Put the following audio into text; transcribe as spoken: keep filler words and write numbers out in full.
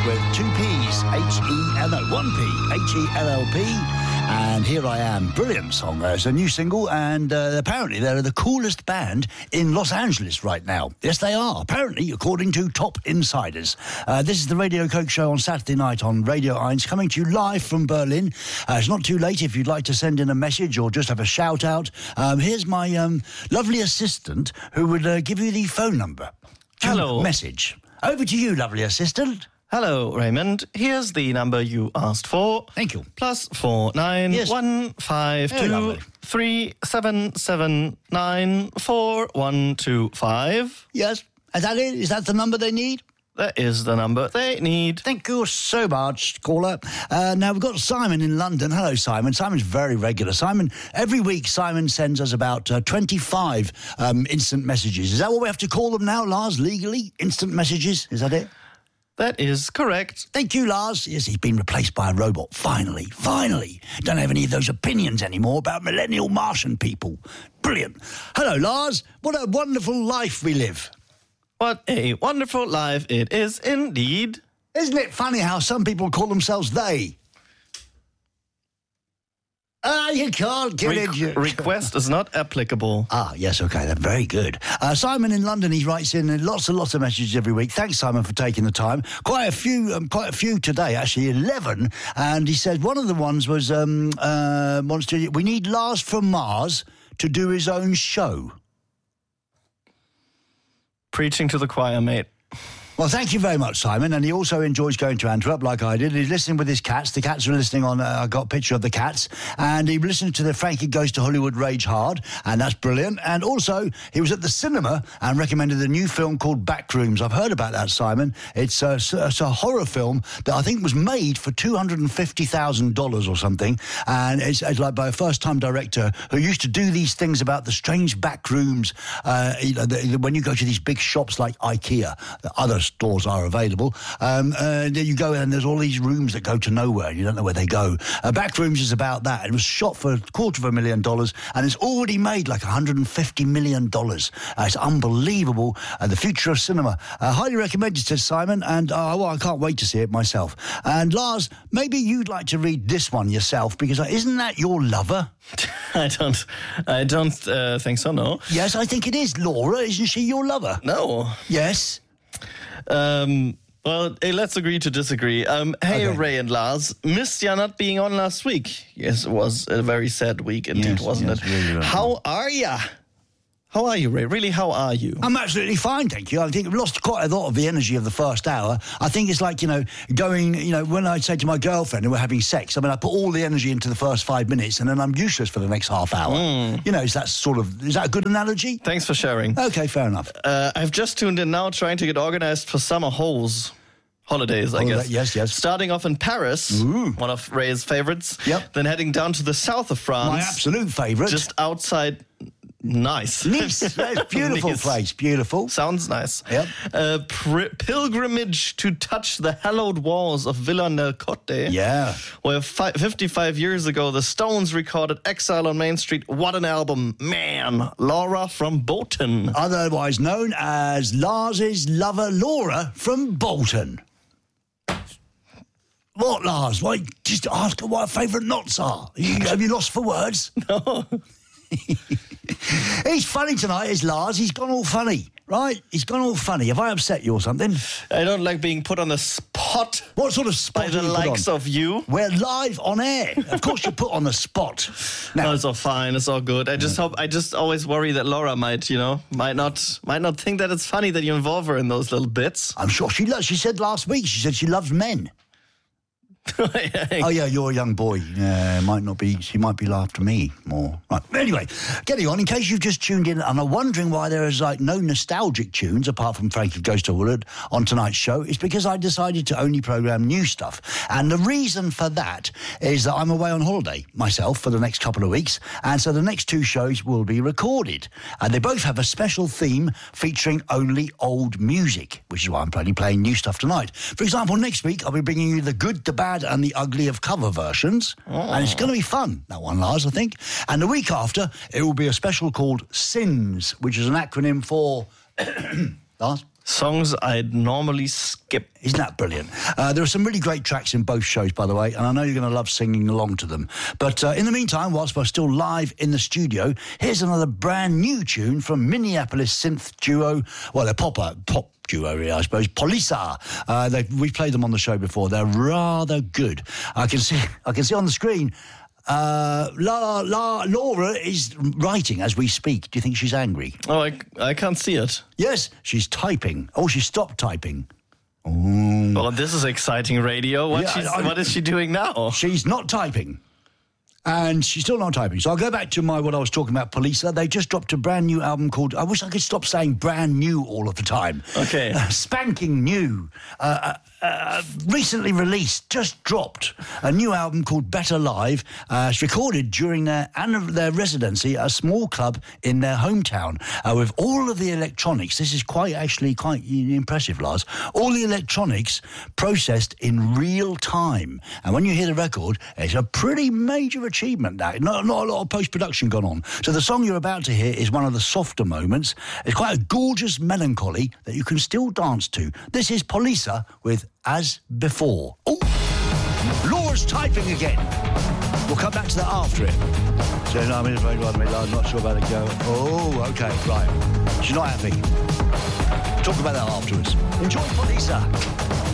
with two P's, H E L, no, one P, H E L L P. And Here I Am, brilliant song. Uh, it's a new single, and uh, apparently they're the coolest band in Los Angeles right now. Yes, they are, apparently, according to top insiders. Uh, this is the Radio Coke Show on Saturday night on Radio eins, coming to you live from Berlin. Uh, it's not too late if you'd like to send in a message or just have a shout-out. Um, here's my um, lovely assistant who would uh, give you the phone number. Hello. Message. Over to you, lovely assistant. Hello, Raymond. Here's the number you asked for. Thank you. Plus four nine Yes. one five Very two lovely. three seven seven nine four one two five. Yes. Is that it? Is that the number they need? That is the number they need. Thank you so much, caller. Uh, now, we've got Simon in London. Hello, Simon. Simon's very regular. Simon, every week, Simon sends us about uh, twenty-five um, instant messages. Is that what we have to call them now, Lars, legally? Instant messages? Is that it? That is correct. Thank you, Lars. Yes, he's been replaced by a robot. Finally, finally. Don't have any of those opinions anymore about millennial Martian people. Brilliant. Hello, Lars. What a wonderful life we live. What a wonderful life it is indeed. Isn't it funny how some people call themselves they? Ah, you can't get Re- it. request is not applicable. Ah, yes, okay, then very good. Uh, Simon in London, he writes in lots and lots of messages every week. Thanks, Simon, for taking the time. Quite a few, um, quite a few today, actually, eleven. And he said one of the ones was, um, uh, wants to, we need Lars from Mars to do his own show. Preaching to the choir, mate. Well, thank you very much, Simon. And he also enjoys going to Antwerp, like I did. He's listening with his cats. The cats are listening on, uh, I got a picture of the cats. And he listened to the Frankie Goes to Hollywood Rage Hard, and that's brilliant. And also, he was at the cinema and recommended a new film called Backrooms. I've heard about that, Simon. It's a, it's a horror film that I think was made for two hundred fifty thousand dollars or something. And it's, it's like by a first-time director who used to do these things about the strange backrooms. Uh, you know, the, the, when you go to these big shops like IKEA, the other stores are available. Um, uh, you go in and there's all these rooms that go to nowhere and you don't know where they go. Uh, Backrooms is about that. It was shot for a quarter of a million dollars and it's already made like one hundred fifty million dollars. Uh, it's unbelievable. Uh, the future of cinema. Uh, highly recommended, says Simon, and uh, well, I can't wait to see it myself. And Lars, maybe you'd like to read this one yourself because uh, isn't that your lover? I don't, I don't uh, think so, no. Yes, I think it is. Laura, isn't she your lover? No. Yes. Um, well, hey, let's agree to disagree. Um, hey, Okay. Ray and Lars, missed ya not being on last week. Yes, it was a very sad week indeed, Yes, wasn't yes, it? really, really. How are ya? How are you, Ray? Really, how are you? I'm absolutely fine, thank you. I think I've lost quite a lot of the energy of the first hour. I think it's like, you know, going, you know, when I say to my girlfriend and we're having sex, I mean, I put all the energy into the first five minutes and then I'm useless for the next half hour. Mm. You know, is that sort of, is that a good analogy? Thanks for sharing. Okay, fair enough. Uh, I've just tuned in now trying to get organized for summer holes. Holidays, I Holiday- guess. yes, yes. Starting off in Paris, Ooh. one of Ray's favorites. Yep. Then heading down to the south of France. My absolute favourite. Just outside Nice. Nice. Yes, beautiful Nice. place. Beautiful. Sounds nice. Yep. Uh, pri- pilgrimage to touch the hallowed walls of Villa-Nel-Côte. Yeah. Where fi- fifty-five years ago, the Stones recorded Exile on Main Street. What an album. Man, Laura from Bolton. Otherwise known as Lars's lover, Laura from Bolton. What, Lars? Why, just ask her what her favourite knots are. You, have you lost for words? No. He's funny tonight, is Lars. He's gone all funny, right? He's gone all funny. Have I upset you or something? I don't like being put on the spot What sort of spot by do the you put likes on? of you. We're live on air. Of course you're put on the spot. No, Now, it's all fine. It's all good. I just hope. I just always worry that Laura might, you know, might not, might not think that it's funny that you involve her in those little bits. I'm sure she loves, she said last week, she said she loves men. Oh, yeah, you're a young boy. Yeah, might not be, she might be after me more. Right. Anyway, getting on, in case you've just tuned in and are wondering why there is like no nostalgic tunes apart from Frankie Goes to Hollywood on tonight's show, it's because I decided to only programme new stuff. And the reason for that is that I'm away on holiday myself for the next couple of weeks. And so the next two shows will be recorded. And they both have a special theme featuring only old music, which is why I'm only playing new stuff tonight. For example, next week I'll be bringing you the good, the bad, and the ugly of cover versions. Oh. And it's going to be fun, that one, Lars, I think. And the week after, it will be a special called SINS, which is an acronym for... Lars? Songs I'd normally skip. Isn't that brilliant? Uh, there are some really great tracks in both shows, by the way, and I know you're going to love singing along to them. But uh, in the meantime, whilst we're still live in the studio, here's another brand new tune from Minneapolis synth duo. Well, they're pop, uh, pop duo, really, I suppose. Polisa. Uh, they, we've played them on the show before. They're rather good. I can see. I can see on the screen. Uh, La, La, Laura is writing as we speak. Do you think she's angry? Oh, I, I can't see it. Yes, she's typing. Oh, she stopped typing. Oh, well, this is exciting radio. What, Yeah, she's, I- what is she doing now? she's not typing. And she's still not typing. So I'll go back to my what I was talking about, Polisa. They just dropped a brand new album called... I wish I could stop saying brand new all of the time. Okay. Uh, spanking new. Uh, uh, uh, recently released, just dropped. A new album called Better Live. Uh, it's recorded during their, ann- their residency at a small club in their hometown. Uh, with all of the electronics. This is quite, actually, quite impressive, Lars. All the electronics processed in real time. And when you hear the record, it's a pretty major achievement, that. Not, not a lot of post-production gone on. So the song you're about to hear is one of the softer moments. It's quite a gorgeous melancholy that you can still dance to. This is Polisa with As Before. Oh, Laura's typing again. We'll come back to that after it. So, no, I'm in I'm not sure about it go. Oh, okay, right. She's not happy. Talk about that afterwards. Enjoy Polisa.